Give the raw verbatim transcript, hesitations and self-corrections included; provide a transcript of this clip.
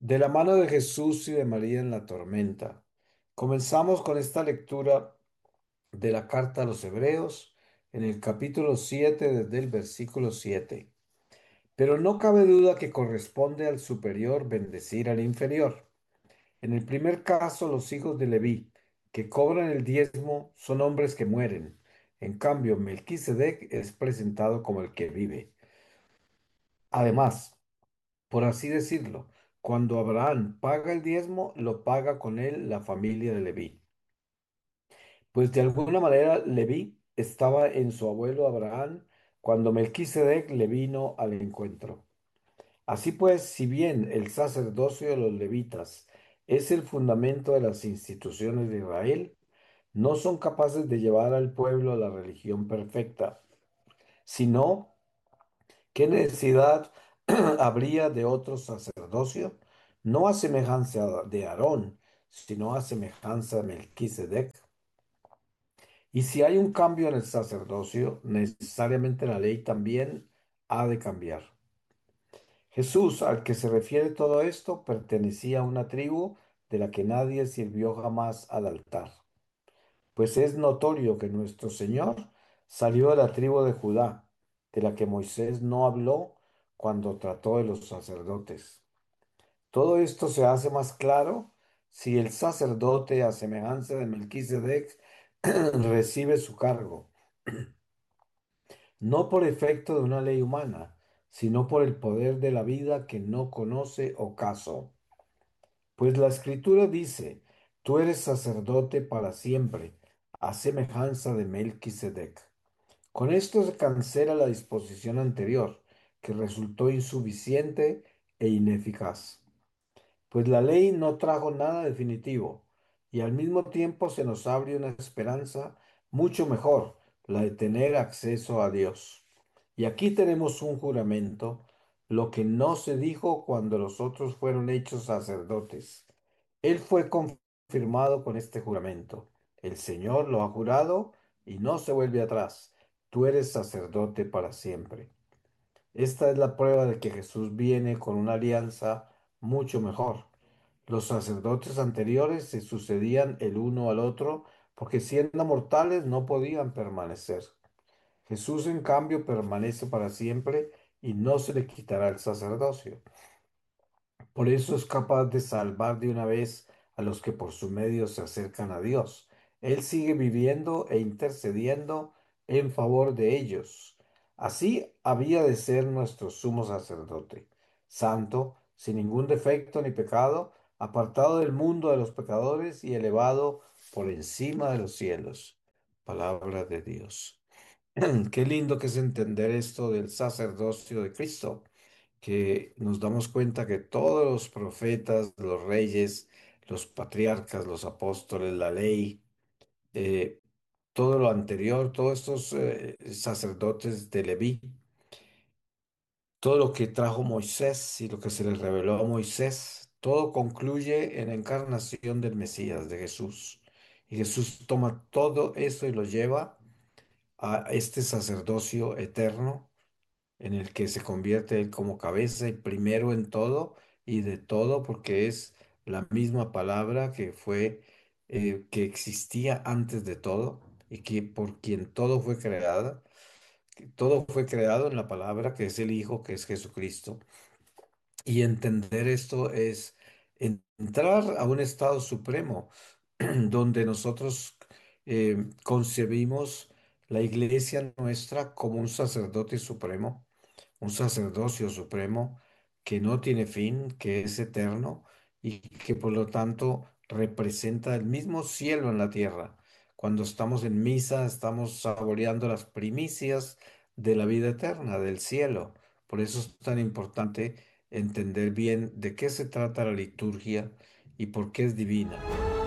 De la mano de Jesús y de María en la tormenta. Comenzamos con esta lectura de la carta a los Hebreos en el capítulo siete desde el versículo siete. Pero no cabe duda que corresponde al superior bendecir al inferior. En el primer caso, los hijos de Leví, que cobran el diezmo, son hombres que mueren. En cambio, Melquisedec es presentado como el que vive. Además, por así decirlo, cuando Abraham paga el diezmo, lo paga con él la familia de Leví. Pues de alguna manera Leví estaba en su abuelo Abraham cuando Melquisedec le vino al encuentro. Así pues, si bien el sacerdocio de los levitas es el fundamento de las instituciones de Israel, no son capaces de llevar al pueblo a la religión perfecta, sino ¿qué necesidad habría de otro sacerdocio? No a semejanza de Aarón, sino a semejanza de Melquisedec. Y si hay un cambio en el sacerdocio, necesariamente la ley también ha de cambiar. Jesús, al que se refiere todo esto, pertenecía a una tribu de la que nadie sirvió jamás al altar. Pues es notorio que nuestro Señor salió de la tribu de Judá, de la que Moisés no habló cuando trató de los sacerdotes. Todo esto se hace más claro si el sacerdote, a semejanza de Melquisedec, recibe su cargo, no por efecto de una ley humana, sino por el poder de la vida que no conoce ocaso. Pues la Escritura dice, tú eres sacerdote para siempre, a semejanza de Melquisedec. Con esto se cancela la disposición anterior, que resultó insuficiente e ineficaz. Pues la ley no trajo nada definitivo y al mismo tiempo se nos abre una esperanza mucho mejor, la de tener acceso a Dios. Y aquí tenemos un juramento, lo que no se dijo cuando los otros fueron hechos sacerdotes. Él fue confirmado con este juramento. El Señor lo ha jurado y no se vuelve atrás. Tú eres sacerdote para siempre. Esta es la prueba de que Jesús viene con una alianza mucho mejor. Los sacerdotes anteriores se sucedían el uno al otro porque siendo mortales no podían permanecer. Jesús, en cambio, permanece para siempre y no se le quitará el sacerdocio. Por eso es capaz de salvar de una vez a los que por su medio se acercan a Dios. Él sigue viviendo e intercediendo en favor de ellos. Así había de ser nuestro sumo sacerdote, santo, sin ningún defecto ni pecado, apartado del mundo de los pecadores y elevado por encima de los cielos. Palabra de Dios. Qué lindo que es entender esto del sacerdocio de Cristo, que nos damos cuenta que todos los profetas, los reyes, los patriarcas, los apóstoles, la ley, eh, todo lo anterior, todos estos eh, sacerdotes de Leví, todo lo que trajo Moisés y lo que se les reveló a Moisés, todo concluye en la encarnación del Mesías, de Jesús. Y Jesús toma todo eso y lo lleva a este sacerdocio eterno en el que se convierte él como cabeza y primero en todo y de todo, porque es la misma palabra que fue, eh, que existía antes de todo y que por quien todo fue creado, que todo fue creado en la palabra que es el Hijo, que es Jesucristo. Y entender esto es en- entrar a un estado supremo donde nosotros eh, concebimos la iglesia nuestra como un sacerdote supremo, un sacerdocio supremo que no tiene fin, que es eterno y que por lo tanto representa el mismo cielo en la tierra. Cuando estamos en misa, estamos saboreando las primicias de la vida eterna, del cielo. Por eso es tan importante entender bien de qué se trata la liturgia y por qué es divina.